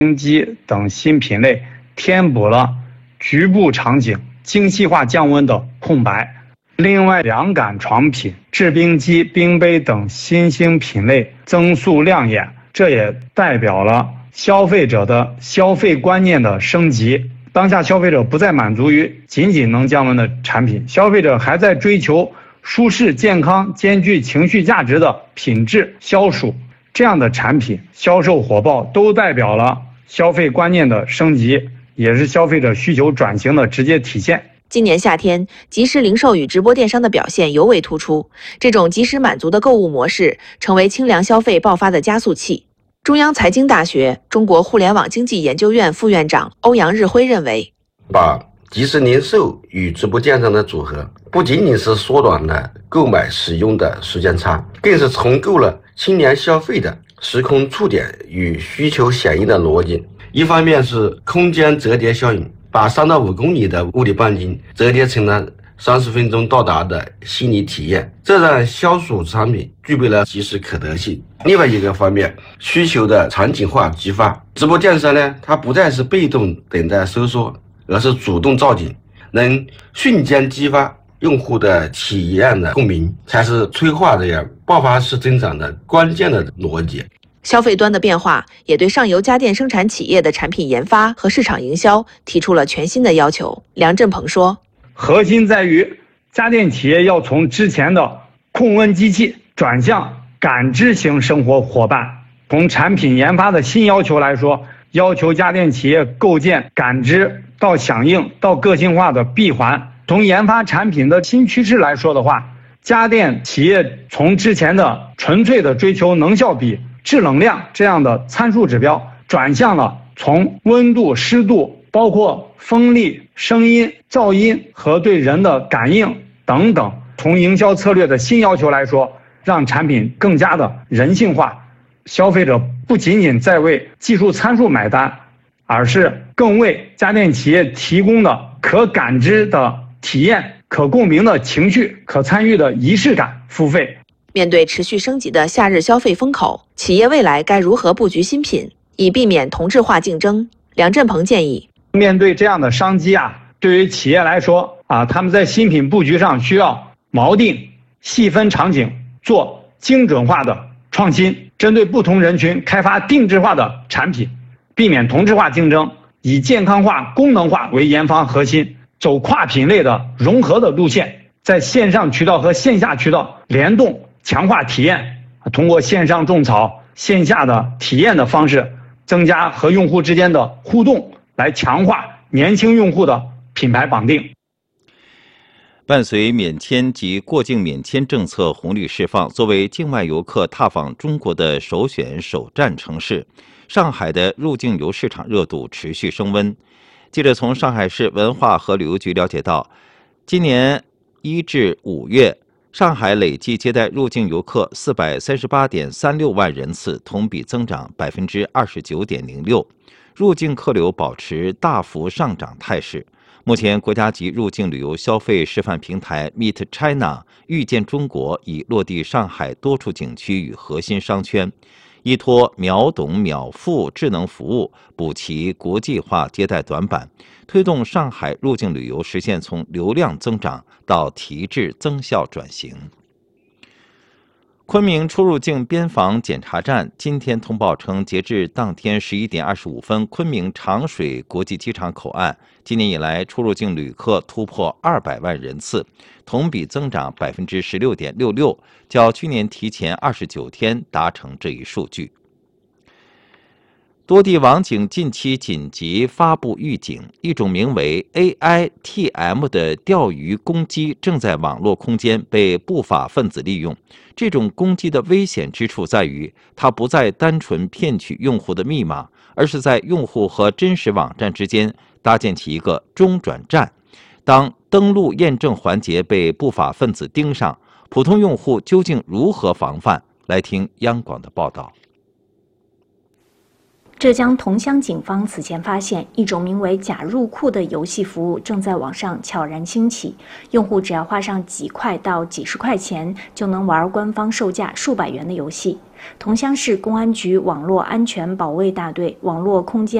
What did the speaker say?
冰机等新品类填补了局部场景精细化降温的空白。另外，凉感床品、制冰机、冰杯等新兴品类增速亮眼，这也代表了消费者的消费观念的升级。当下消费者不再满足于仅仅能降温的产品，消费者还在追求舒适、健康、兼具情绪价值的品质消暑。这样的产品销售火爆，都代表了消费观念的升级，也是消费者需求转型的直接体现。 今年夏天，即时零售与直播电商的表现尤为突出。这种即时满足的购物模式，成为清凉消费爆发的加速器。中央财经大学中国互联网经济研究院副院长欧阳日辉认为， 把即时零售与直播电商的组合，不仅仅是缩短了购买使用的时间差，更是重构了青年消费的时空触点与需求响应的逻辑。一方面是空间折叠效应，把3到5公里的物理半径折叠成了30分钟到达的心理体验，这让消暑产品具备了即时可得性。另外一个方面，需求的场景化激发，直播电商呢，它不再是被动等待收缩，而是主动造景，能瞬间激发用户的体验的共鸣，才是催化这样爆发式增长的关键的逻辑。 消费端的变化也对上游家电生产企业的产品研发和市场营销提出了全新的要求。梁振鹏说， 核心在于家电企业要从之前的控温机器转向感知型生活伙伴。从产品研发的新要求来说，要求家电企业构建感知到响应到个性化的闭环。从研发产品的新趋势来说的话，家电企业从之前的纯粹的追求能效比、制冷量这样的参数指标，转向了从温度、湿度，包括风力、声音、噪音和对人的感应等等。从营销策略的新要求来说，让产品更加的人性化。消费者不仅仅在为技术参数买单，而是更为家电企业提供的可感知的体验、可共鸣的情绪、可参与的仪式感付费。 面对持续升级的夏日消费风口，企业未来该如何布局新品，以避免同质化竞争？梁振鹏建议， 面对这样的商机对于企业来说他们在新品布局上需要锚定、细分场景，做精准化的创新，针对不同人群开发定制化的产品，避免同质化竞争，以健康化、功能化为研发核心，走跨品类的融合的路线，在线上渠道和线下渠道联动，强化体验，通过线上种草、线下的体验的方式，增加和用户之间的互动，来强化年轻用户的品牌绑定。 伴随免签及过境免签政策红利释放，作为境外游客踏访中国的首选首站城市，上海的入境游市场热度持续升温。记者从上海市文化和旅游局了解到，今年1至5月，上海累计接待入境游客438.36万人次，同比增长29.06%，入境客流保持大幅上涨态势。目前，国家级入境旅游消费示范平台 Meet China 遇见中国已落地上海多处景区与核心商圈，依托秒懂秒付智能服务，补齐国际化接待短板，推动上海入境旅游实现从流量增长到提质增效转型。昆明出入境边防检查站今天通报称，截至当天11点25分，昆明长水国际机场口岸今年以来出入境旅客突破200万人次，同比增长16.66%，较去年提前29天达成这一数据。多地网警近期紧急发布预警，一种名为 AITM 的钓鱼攻击正在网络空间被不法分子利用。这种攻击的危险之处在于，它不再单纯骗取用户的密码，而是在用户和真实网站之间搭建起一个中转站。当登录验证环节被不法分子盯上，普通用户究竟如何防范？来听央广的报道。 浙江桐乡警方此前发现，一种名为“假入库”的游戏服务正在网上悄然兴起，用户只要花上几块到几十块钱，就能玩官方售价数百元的游戏。桐乡市公安局网络安全保卫大队网络空间